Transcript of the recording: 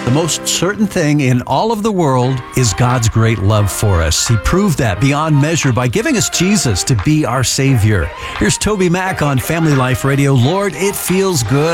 The most certain thing in all of the world is God's great love for us. He proved that beyond measure by giving us Jesus to be our Savior. Here's Toby Mac on Family Life Radio. Lord, it feels good.